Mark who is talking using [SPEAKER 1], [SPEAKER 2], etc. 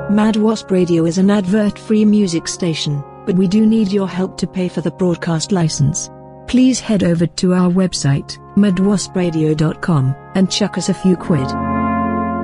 [SPEAKER 1] Mad Wasp Radio is an advert-free music station, but we do need your help to pay for the broadcast license. Please head over to our website, madwaspradio.com, and chuck us a few quid.